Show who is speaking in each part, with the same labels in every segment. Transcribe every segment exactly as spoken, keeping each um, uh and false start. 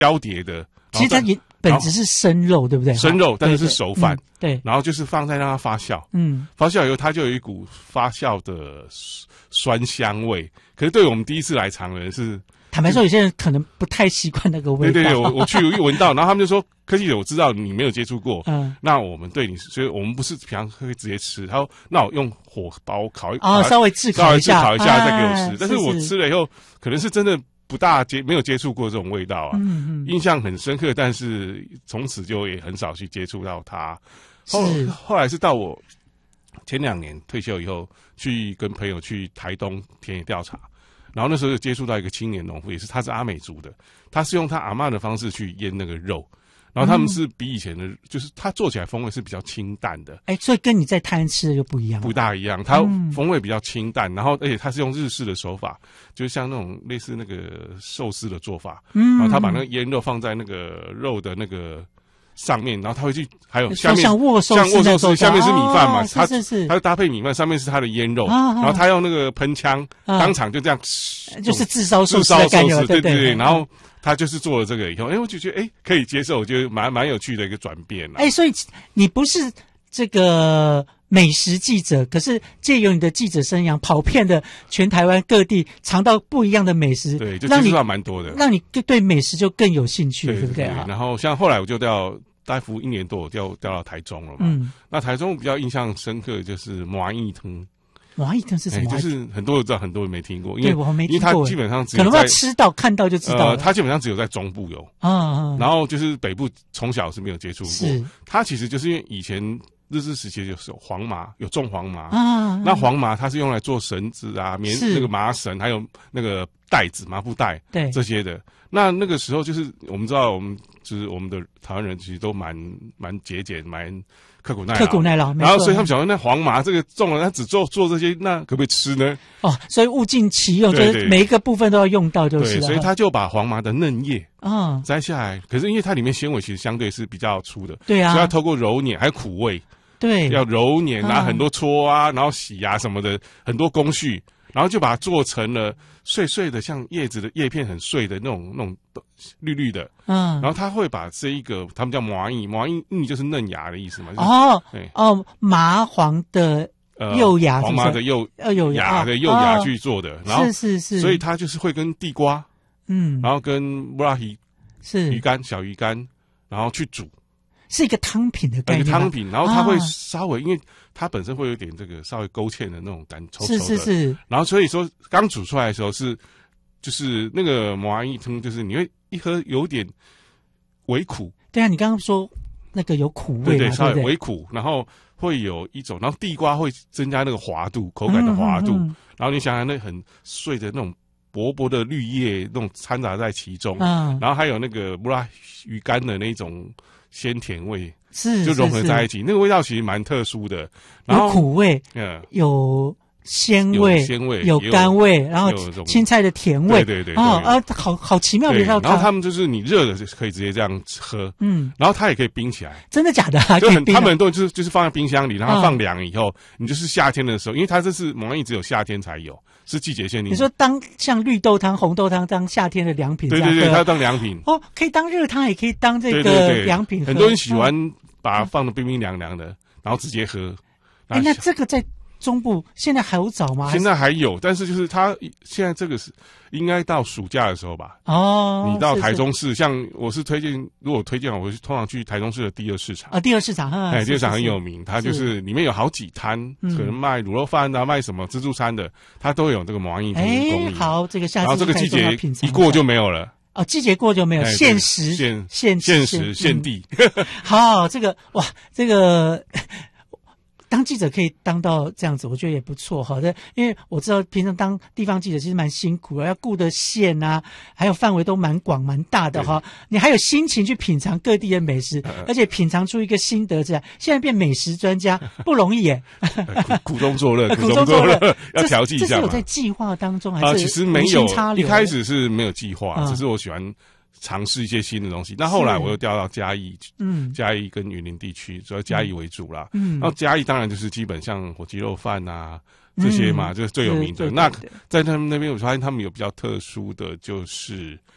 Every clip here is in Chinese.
Speaker 1: 雕碟的。
Speaker 2: 其实它也本质是生肉，对不对？
Speaker 1: 生肉，但是是熟饭。
Speaker 2: 对，
Speaker 1: 然后就是放在让它发酵。
Speaker 2: 嗯，
Speaker 1: 发酵以后，它就有一股发酵的酸香味。可是对我们第一次来尝的人是。
Speaker 2: 坦白说，有些人可能不太习惯那个味道。
Speaker 1: 对对对，我我去闻到，然后他们就说：“科技姐，我知道你没有接触过，嗯，那我们对你，所以我们不是平常会直接吃。他说，那我用火把我烤一烤，
Speaker 2: 哦，稍微炙烤一下，
Speaker 1: 稍微炙烤一下再给我吃。
Speaker 2: 啊、
Speaker 1: 但是我吃了以后，可能是真的不大接，没有接触过这种味道啊，嗯嗯，印象很深刻，但是从此就也很少去接触到它。后后来是到我前两年退休以后，去跟朋友去台东田野调查。”然后那时候就接触到一个青年农夫，也是他是阿美族的，他是用他阿嬷的方式去腌那个肉，然后他们是比以前的，嗯、就是他做起来风味是比较清淡的。
Speaker 2: 哎，所以跟你在台湾吃的就不一样了，
Speaker 1: 不大一样，它风味比较清淡，嗯、然后而且他是用日式的手法，就是像那种类似那个寿司的做法，嗯，然后他把那个腌肉放在那个肉的那个。上面，然后他会去，还有下面
Speaker 2: 像握寿司，
Speaker 1: 像握寿司，下面是米饭嘛，
Speaker 2: 哦、
Speaker 1: 它
Speaker 2: 是是是，
Speaker 1: 它搭配米饭，上面是它的腌肉，啊、然后他用那个喷枪，啊、当场就这样，
Speaker 2: 就是自烧寿司的概念，
Speaker 1: 对对
Speaker 2: 对。
Speaker 1: 然后他就是做了这个以后，哎，我就觉得哎可以接受，我觉得蛮蛮有趣的一个转变。
Speaker 2: 哎，所以你不是这个美食记者，可是借由你的记者生涯，跑遍了全台湾各地，尝到不一样的美食，
Speaker 1: 对，就接触到蛮多的，
Speaker 2: 让你对美食就更有兴趣，
Speaker 1: 对
Speaker 2: 对不对？
Speaker 1: 然后像后来我就到。大概服一年多，我调调到台中了嘛。嗯，那台中比较印象深刻的就是麻薏汤。
Speaker 2: 麻薏汤是什么？
Speaker 1: 就是很多人知道，很多人没听过。因
Speaker 2: 为我没听
Speaker 1: 过，因为它基本上只有
Speaker 2: 可能要吃到看到就知道了。
Speaker 1: 呃，它基本上只有在中部有啊，然后就是北部从小是没有接触过。是，它其实就是因为以前日治时期就是有黄麻，有种黄麻啊。那黄麻它是用来做绳子啊、棉那个麻绳，还有那个带子、麻布袋，对这些的。那那个时候就是我们知道，我们就是我们的台湾人其实都蛮蛮节俭、蛮刻苦耐劳，
Speaker 2: 刻苦耐劳。
Speaker 1: 然后所以他们想说，那黄麻这个种了，他只做做这些，那可不可以吃呢？
Speaker 2: 哦，所以物尽其用，就是每一个部分都要用到，就是
Speaker 1: 对。所以他就把黄麻的嫩叶啊摘下来，可是因为它里面纤维其实相对是比较粗的，对啊，所以要透过揉捻还有苦味，对，要揉捻啊，很多搓啊，然后洗啊什么的，很多工序。然后就把它做成了碎碎的，像叶子的叶片很碎的那种那种绿绿的，嗯，然后他会把这一个他们叫麻薏，麻薏薏就是嫩芽的意思嘛，
Speaker 2: 哦，哦，麻黄的幼芽，
Speaker 1: 黄麻的幼幼芽的幼芽去做的，然后是是是，所以它就是会跟地瓜，嗯，然后跟布拉鱼是鱼干小鱼干，然后去煮。
Speaker 2: 是一个汤品的概念，
Speaker 1: 一个汤品，然后它会稍微，啊、因为它本身会有点这个稍微勾芡的那种感，稠稠的，是是是。然后所以说刚煮出来的时候是，就是那个麻薏汤，就是你会一喝有点微苦。
Speaker 2: 对啊，你刚刚说那个有苦味，
Speaker 1: 对对，稍微微苦，然后会有一种，然后地瓜会增加那个滑度，口感的滑度。嗯嗯嗯然后你想想那很碎的那种薄薄的绿叶，那种掺杂在其中，嗯，然后还有那个布拉鱼干的那种。鲜甜味是就融合在一起，那个味道其实蛮特殊的。然后
Speaker 2: 有苦味，嗯，有鲜味，
Speaker 1: 有鲜味，
Speaker 2: 有甘味，然后青菜的甜味，
Speaker 1: 对对对，
Speaker 2: 哦啊，好好奇妙的味道。
Speaker 1: 然后他们就是你热的可以直接这样喝，嗯，然后它也可以冰起来，
Speaker 2: 真的假的？
Speaker 1: 就很他们很多就是就是放在冰箱里，然后放凉以后，你就是夏天的时候，因为它这是麻薏只有夏天才有。是季节限定。
Speaker 2: 你说当像绿豆汤、红豆汤当夏天的凉品，
Speaker 1: 对对对，它当凉品
Speaker 2: 哦，可以当热汤，也可以当这个凉品。
Speaker 1: 很多人喜欢把它放的冰冰凉凉的，然后直接喝。
Speaker 2: 哎，那这个在中部现在还有找吗？
Speaker 1: 现在还有，但是就是它现在这个是应该到暑假的时候吧。哦，你到台中市，像我是推荐，如果推荐我是通常去台中市的第二市场
Speaker 2: 啊，第二市场，
Speaker 1: 哎，第二市场很有名，它就是里面有好几摊，可能卖卤肉饭啊，卖什么自助餐的，它都有这个麻薏汤供应。
Speaker 2: 好，这个下次
Speaker 1: 然后这个季节一过就没有了。
Speaker 2: 哦，季节过就没有，限时
Speaker 1: 限
Speaker 2: 限
Speaker 1: 限时限地。
Speaker 2: 好，这个哇，这个。当记者可以当到这样子，我觉得也不错哈。的，因为我知道平常当地方记者其实蛮辛苦的，要顾的县啊，还有范围都蛮广蛮大的哈。你还有心情去品尝各地的美食，而且品尝出一个心得这样。现在变美食专家不容易耶，
Speaker 1: 苦中作乐，苦中作乐，要调剂一下嘛。
Speaker 2: 这是有在计划当中还是？
Speaker 1: 啊，其实没有，一开始是没有计划，只是我喜欢。尝试一些新的东西，那后来我又调到嘉义，嗯，嘉义跟云林地区，主要嘉义为主啦。嗯，然后嘉义当然就是基本像火鸡肉饭啊这些嘛，嗯、就是最有名的。那在他们那边，我发现他们有比较特殊的，就是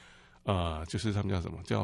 Speaker 1: 呃，就是他们叫什么叫